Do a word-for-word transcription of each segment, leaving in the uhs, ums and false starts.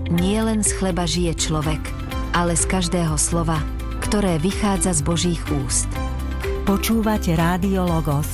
Nie len z chleba žije človek, ale z každého slova, ktoré vychádza z Božích úst. Počúvate Rádio Logos.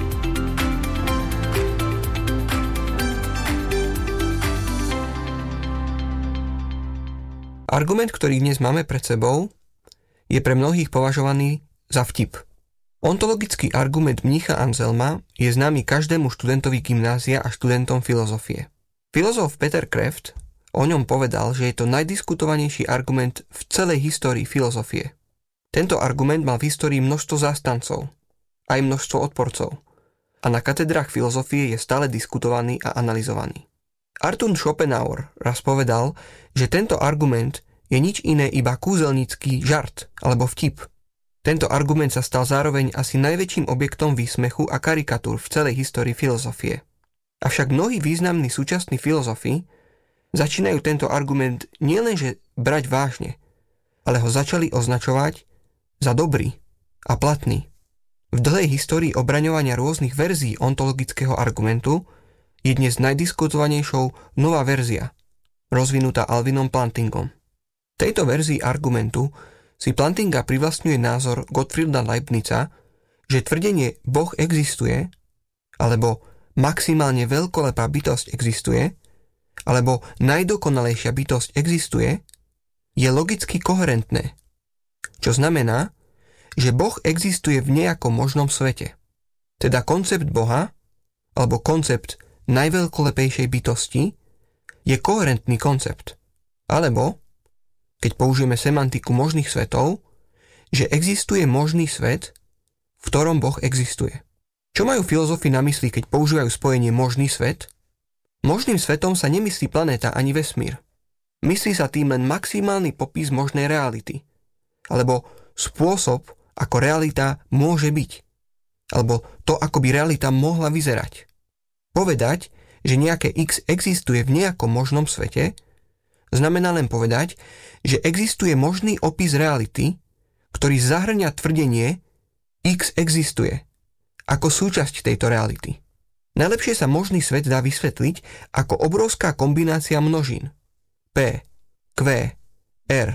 Argument, ktorý dnes máme pred sebou, je pre mnohých považovaný za vtip. Ontologický argument mnícha Anselma je známy každému študentovi gymnázia a študentom filozofie. Filozof Peter Kreeft o ňom povedal, že je to najdiskutovanejší argument v celej histórii filozofie. Tento argument mal v histórii množstvo zástancov, aj množstvo odporcov a na katedrách filozofie je stále diskutovaný a analyzovaný. Arthur Schopenhauer raz povedal, že tento argument je nič iné iba kúzelnícky žart alebo vtip. Tento argument sa stal zároveň asi najväčším objektom výsmechu a karikatúr v celej histórii filozofie. Avšak mnohí významní súčasní filozofi začínajú tento argument nielenže brať vážne, ale ho začali označovať za dobrý a platný. V dlhej histórii obraňovania rôznych verzií ontologického argumentu je dnes najdiskutovanejšou nová verzia, rozvinutá Alvinom Plantingom. V tejto verzii argumentu si Plantinga privlastňuje názor Gottfrieda Leibniza, že tvrdenie Boh existuje, alebo maximálne veľkolepá bytosť existuje, alebo najdokonalejšia bytosť existuje, je logicky koherentné. Čo znamená, že Boh existuje v nejakom možnom svete. Teda koncept Boha, alebo koncept najveľkolepejšej bytosti, je koherentný koncept. Alebo keď použijeme semantiku možných svetov, že existuje možný svet, v ktorom Boh existuje. Čo majú filozofi na mysli, keď používajú spojenie možný svet? Možným svetom sa nemyslí planéta ani vesmír. Myslí sa tým len maximálny popis možnej reality, alebo spôsob, ako realita môže byť, alebo to, ako by realita mohla vyzerať. Povedať, že nejaké X existuje v nejakom možnom svete, znamená len povedať, že existuje možný opis reality, ktorý zahŕňa tvrdenie X existuje ako súčasť tejto reality. Najlepšie sa možný svet dá vysvetliť ako obrovská kombinácia množín P, Q, R,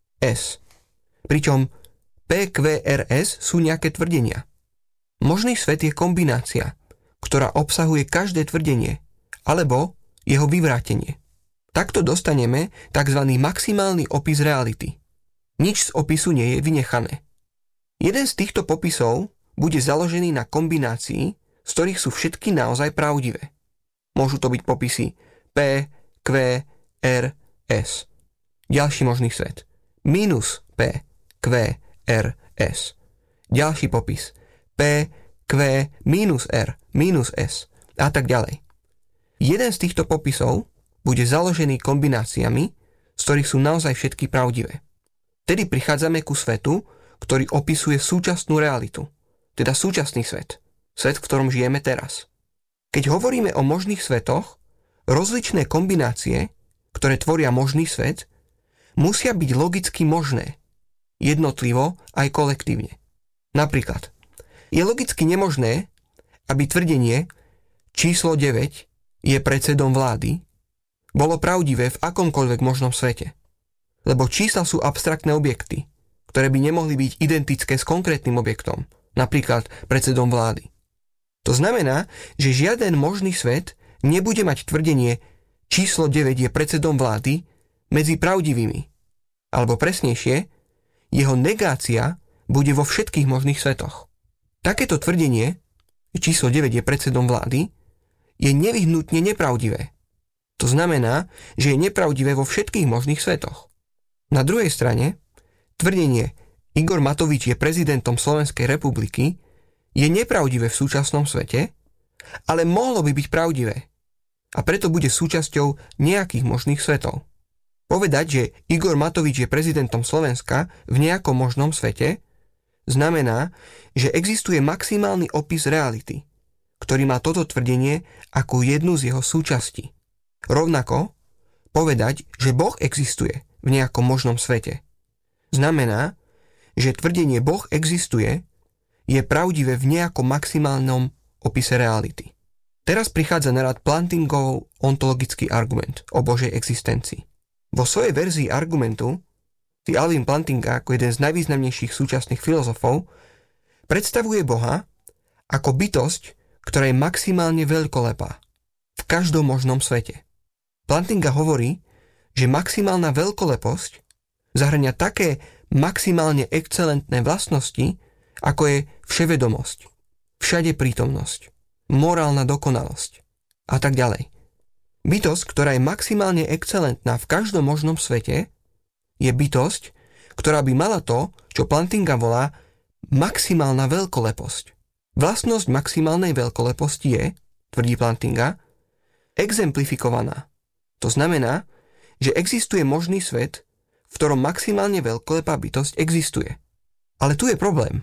S. Pričom P, Q, R, S sú nejaké tvrdenia. Možný svet je kombinácia, ktorá obsahuje každé tvrdenie alebo jeho vyvrátenie. Takto dostaneme tzv. Maximálny opis reality. Nič z opisu nie je vynechané. Jeden z týchto popisov bude založený na kombinácii, z ktorých sú všetky naozaj pravdivé. Môžu to byť popisy P, Q, R, S. Ďalší možný svet. Minus P, Q, R, S. Ďalší popis. P, Q, minus R, minus S. A tak ďalej. Jeden z týchto popisov bude založený kombináciami, z ktorých sú naozaj všetky pravdivé. Tedy prichádzame ku svetu, ktorý opisuje súčasnú realitu, teda súčasný svet, svet, v ktorom žijeme teraz. Keď hovoríme o možných svetoch, rozličné kombinácie, ktoré tvoria možný svet, musia byť logicky možné, jednotlivo aj kolektívne. Napríklad, je logicky nemožné, aby tvrdenie číslo deväť je predsedom vlády, bolo pravdivé v akomkoľvek možnom svete. Lebo čísla sú abstraktné objekty, ktoré by nemohli byť identické s konkrétnym objektom, napríklad predsedom vlády. To znamená, že žiaden možný svet nebude mať tvrdenie číslo deväť je predsedom vlády medzi pravdivými. Alebo presnejšie, jeho negácia bude vo všetkých možných svetoch. Takéto tvrdenie, číslo deväť je predsedom vlády, je nevyhnutne nepravdivé. To znamená, že je nepravdivé vo všetkých možných svetoch. Na druhej strane, tvrdenie Igor Matovič je prezidentom Slovenskej republiky je nepravdivé v súčasnom svete, ale mohlo by byť pravdivé a preto bude súčasťou nejakých možných svetov. Povedať, že Igor Matovič je prezidentom Slovenska v nejakom možnom svete, znamená, že existuje maximálny opis reality, ktorý má toto tvrdenie ako jednu z jeho súčastí. Rovnako povedať, že Boh existuje v nejakom možnom svete, znamená, že tvrdenie Boh existuje je pravdivé v nejakom maximálnom opise reality. Teraz prichádza na rad Plantingov ontologický argument o Božej existencii. Vo svojej verzii argumentu si Alvin Plantinga ako jeden z najvýznamnejších súčasných filozofov predstavuje Boha ako bytosť, ktorá je maximálne veľkolepá v každom možnom svete. Plantinga hovorí, že maximálna veľkoleposť zahŕňa také maximálne excelentné vlastnosti, ako je vševedomosť, všade prítomnosť, morálna dokonalosť a tak ďalej. Bytosť, ktorá je maximálne excelentná v každom možnom svete, je bytosť, ktorá by mala to, čo Plantinga volá maximálna veľkoleposť. Vlastnosť maximálnej veľkoleposti je, tvrdí Plantinga, exemplifikovaná. To znamená, že existuje možný svet, v ktorom maximálne veľkolepá bytosť existuje. Ale tu je problém.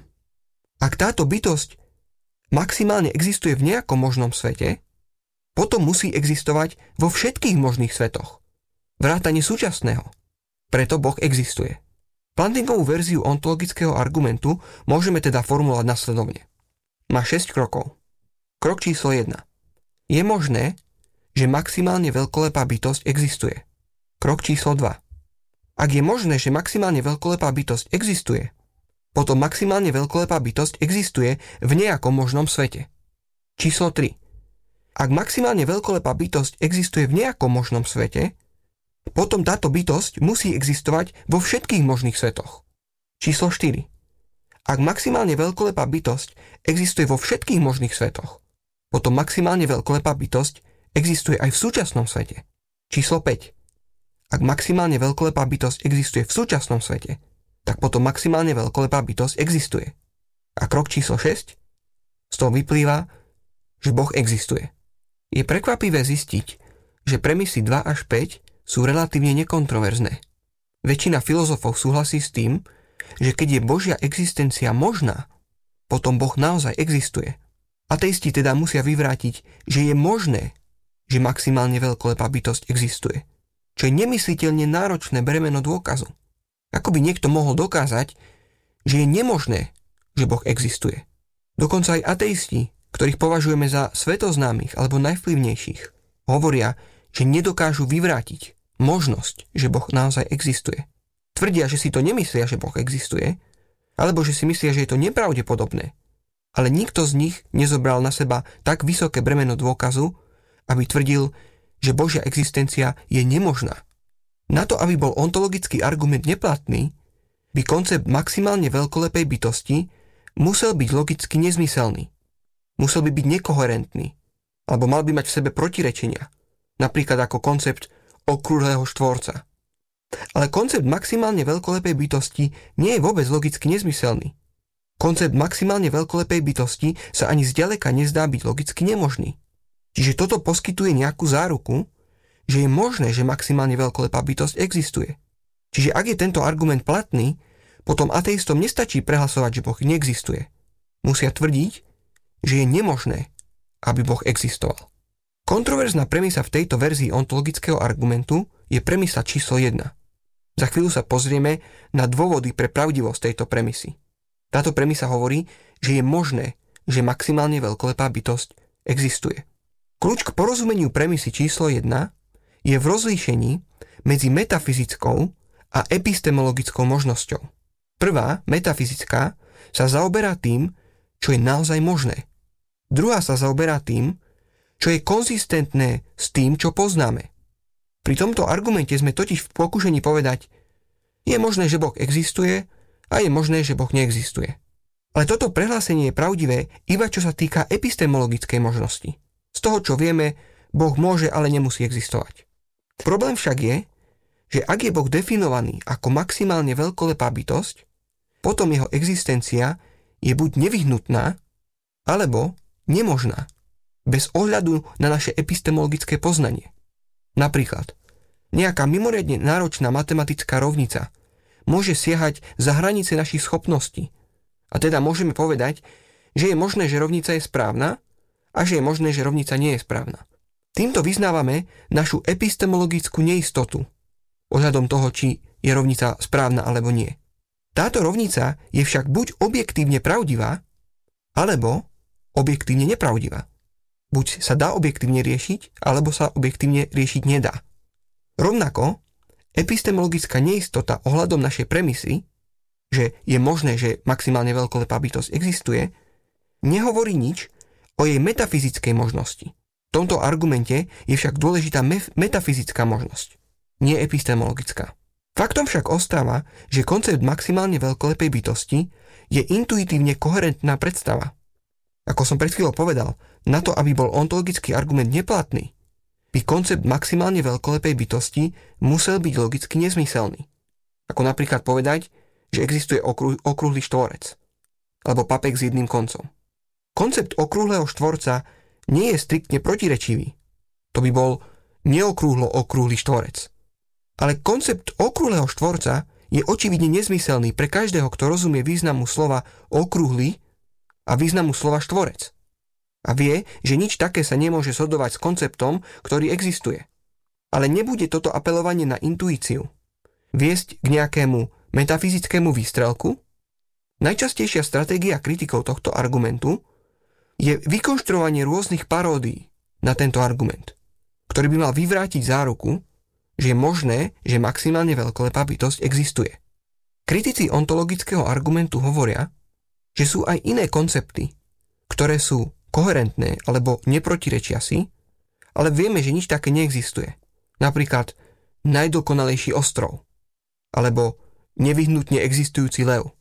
Ak táto bytosť maximálne existuje v nejakom možnom svete, potom musí existovať vo všetkých možných svetoch. Vrátane súčasného. Preto Boh existuje. Plantingovú verziu ontologického argumentu môžeme teda formulovať nasledovne. Má šesť krokov. Krok číslo jeden. Je možné, že maximálne veľkolepá bytosť existuje. Krok číslo dva. Ak je možné, že maximálne veľkolepá bytosť existuje, potom maximálne veľkolepá bytosť existuje v nejakom možnom svete. Číslo tri. Ak maximálne veľkolepá bytosť existuje v nejakom možnom svete, potom táto bytosť musí existovať vo všetkých možných svetoch. Číslo štyri. Ak maximálne veľkolepá bytosť existuje vo všetkých možných svetoch, potom maximálne veľkolepá bytosť existuje aj v súčasnom svete. Číslo päť. Ak maximálne veľkolepá bytosť existuje v súčasnom svete, tak potom maximálne veľkolepá bytosť existuje. A krok číslo šesť. Z toho vyplýva, že Boh existuje. Je prekvapivé zistiť, že premisy dva až päť sú relatívne nekontroverzné. Väčšina filozofov súhlasí s tým, že keď je Božia existencia možná, potom Boh naozaj existuje. Ateisti teda musia vyvrátiť, že je možné, že maximálne veľkolepá bytosť existuje, čo je nemysliteľne náročné bremeno dôkazu. Ako by niekto mohol dokázať, že je nemožné, že Boh existuje. Dokonca aj ateisti, ktorých považujeme za svetoznámych alebo najvplyvnejších, hovoria, že nedokážu vyvrátiť možnosť, že Boh naozaj existuje. Tvrdia, že si to nemyslia, že Boh existuje, alebo že si myslia, že je to nepravdepodobné. Ale nikto z nich nezobral na seba tak vysoké bremeno dôkazu, aby tvrdil, že Božia existencia je nemožná. Na to, aby bol ontologický argument neplatný, by koncept maximálne veľkolepej bytosti musel byť logicky nezmyselný. Musel by byť nekoherentný, alebo mal by mať v sebe protirečenia, napríklad ako koncept okrúhleho štvorca. Ale koncept maximálne veľkolepej bytosti nie je vôbec logicky nezmyselný. Koncept maximálne veľkolepej bytosti sa ani zďaleka nezdá byť logicky nemožný. Čiže toto poskytuje nejakú záruku, že je možné, že maximálne veľkolepá bytosť existuje. Čiže ak je tento argument platný, potom ateistom nestačí prehlasovať, že Boh neexistuje. Musia tvrdiť, že je nemožné, aby Boh existoval. Kontroverzná premisa v tejto verzii ontologického argumentu je premisa číslo jeden. Za chvíľu sa pozrieme na dôvody pre pravdivosť tejto premisy. Táto premisa hovorí, že je možné, že maximálne veľkolepá bytosť existuje. Kľúč k porozumeniu premisy číslo jeden je v rozlíšení medzi metafyzickou a epistemologickou možnosťou. Prvá, metafyzická, sa zaoberá tým, čo je naozaj možné. Druhá sa zaoberá tým, čo je konzistentné s tým, čo poznáme. Pri tomto argumente sme totiž v pokušení povedať, je možné, že Boh existuje a je možné, že Boh neexistuje. Ale toto prehlásenie je pravdivé iba čo sa týka epistemologickej možnosti. Z toho, čo vieme, Boh môže, ale nemusí existovať. Problém však je, že ak je Boh definovaný ako maximálne veľkolepá bytosť, potom jeho existencia je buď nevyhnutná, alebo nemožná, bez ohľadu na naše epistemologické poznanie. Napríklad, nejaká mimoriadne náročná matematická rovnica môže siahať za hranice našich schopností. A teda môžeme povedať, že je možné, že rovnica je správna a že je možné, že rovnica nie je správna. Týmto vyznávame našu epistemologickú neistotu ohľadom toho, či je rovnica správna alebo nie. Táto rovnica je však buď objektívne pravdivá, alebo objektívne nepravdivá. Buď sa dá objektívne riešiť, alebo sa objektívne riešiť nedá. Rovnako, Epistemologická neistota ohľadom našej premisy, že je možné, že maximálne veľkolepá bytosť existuje, nehovorí nič o jej metafyzickej možnosti. V tomto argumente je však dôležitá mef- metafyzická možnosť, nie epistemologická. Faktom však ostáva, že koncept maximálne veľkolepej bytosti je intuitívne koherentná predstava. Ako som pred chvíľou povedal, na to, aby bol ontologický argument neplatný, by koncept maximálne veľkolepej bytosti musel byť logicky nezmyselný. Ako napríklad povedať, že existuje okrú- okrúhly štvorec, alebo papek s jedným koncom. Koncept okrúhleho štvorca nie je striktne protirečivý. To by bol neokrúhlo okrúhly štvorec. Ale koncept okrúhleho štvorca je očividne nezmyselný pre každého, kto rozumie významu slova okrúhly a významu slova štvorec. A vie, že nič také sa nemôže zhodovať s konceptom, ktorý existuje. Ale nebude toto apelovanie na intuíciu viesť k nejakému metafyzickému výstrelku? Najčastejšia stratégia kritikov tohto argumentu je vykonštruovanie rôznych paródií na tento argument, ktorý by mal vyvrátiť záruku, že je možné, že maximálne veľkolepá bytosť existuje. Kritici ontologického argumentu hovoria, že sú aj iné koncepty, ktoré sú koherentné alebo neprotirečia si, ale vieme, že nič také neexistuje. Napríklad najdokonalejší ostrov, alebo nevyhnutne existujúci lev,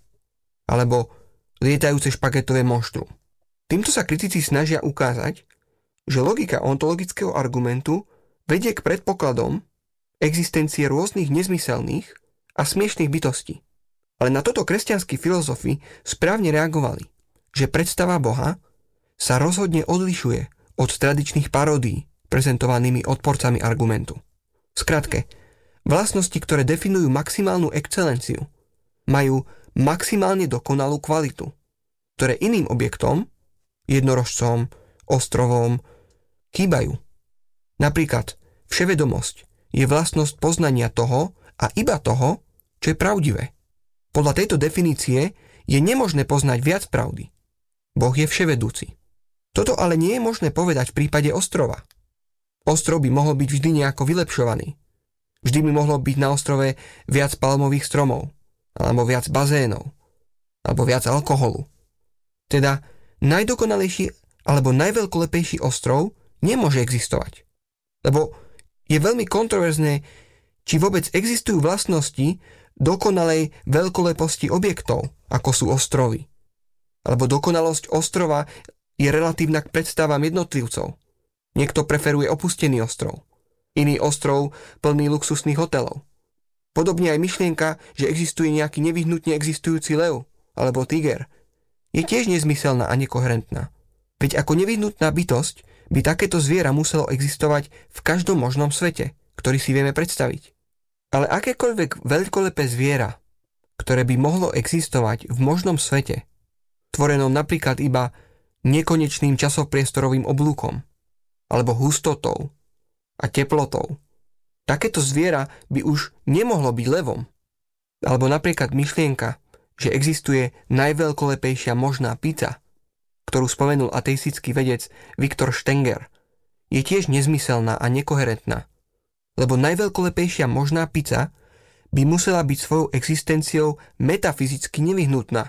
alebo lietajúce špagetové monštrum. Týmto sa kritici snažia ukázať, že logika ontologického argumentu vedie k predpokladom existencie rôznych nezmyselných a smiešných bytostí. Ale na toto kresťanskí filozofi správne reagovali, že predstava Boha sa rozhodne odlišuje od tradičných paródií prezentovanými odporcami argumentu. V skratke, vlastnosti, ktoré definujú maximálnu excelenciu, majú maximálne dokonalú kvalitu, ktoré iným objektom, jednorožcom, ostrovom, chýbajú. Napríklad vševedomosť je vlastnosť poznania toho a iba toho, čo je pravdivé. Podľa tejto definície je nemožné poznať viac pravdy. Boh je vševedúci. Toto ale nie je možné povedať v prípade ostrova. Ostrov by mohol byť vždy nejako vylepšovaný. Vždy by mohlo byť na ostrove viac palmových stromov, alebo viac bazénov, alebo viac alkoholu. Teda najdokonalejší alebo najveľkolepejší ostrov nemôže existovať. Lebo je veľmi kontroverzné, či vôbec existujú vlastnosti dokonalej veľkoleposti objektov, ako sú ostrovy. Alebo dokonalosť ostrova je relatívna k predstavám jednotlivcov. Niekto preferuje opustený ostrov, iný ostrov plný luxusných hotelov. Podobne aj myšlienka, že existuje nejaký nevyhnutne existujúci lev alebo tiger, je tiež nezmyselná a nekoherentná. Veď ako nevyhnutná bytosť by takéto zviera muselo existovať v každom možnom svete, ktorý si vieme predstaviť. Ale akékoľvek veľkolepé zviera, ktoré by mohlo existovať v možnom svete, tvorenom napríklad iba nekonečným časopriestorovým oblúkom, alebo hustotou a teplotou. Takéto zviera by už nemohlo byť levom. Alebo napríklad myšlienka, že existuje najveľkolepejšia možná pizza, ktorú spomenul ateistický vedec Viktor Stenger, je tiež nezmyselná a nekoherentná. Lebo najveľkolepejšia možná pizza by musela byť svojou existenciou metafyzicky nevyhnutná.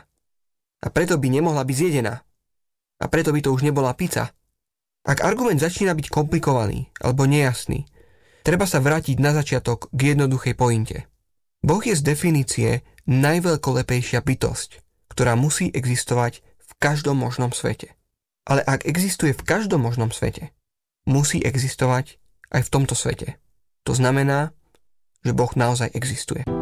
A preto by nemohla byť zjedená. A preto by to už nebola pizza. Ak argument začína byť komplikovaný alebo nejasný, treba sa vrátiť na začiatok k jednoduchej pointe. Boh je z definície najveľkolepejšia bytosť, ktorá musí existovať v každom možnom svete. Ale ak existuje v každom možnom svete, musí existovať aj v tomto svete. To znamená, že Boh naozaj existuje.